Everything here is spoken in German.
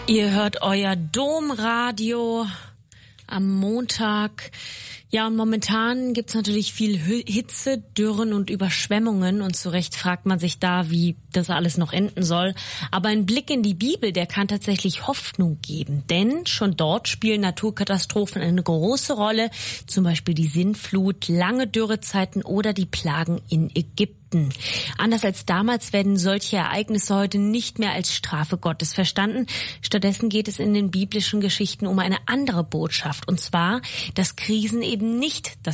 Ihr hört euer Domradio am Montag. Ja, und momentan gibt's natürlich viel Hitze, Dürren und Überschwemmungen. Und zu Recht fragt man sich da, wie das alles noch enden soll. Aber ein Blick in die Bibel, der kann tatsächlich Hoffnung geben. Denn schon dort spielen Naturkatastrophen eine große Rolle. Zum Beispiel die Sintflut, lange Dürrezeiten oder die Plagen in Ägypten. Anders als damals werden solche Ereignisse heute nicht mehr als Strafe Gottes verstanden. Stattdessen geht es in den biblischen Geschichten um eine andere Botschaft. Und zwar, dass Krisen eben nicht das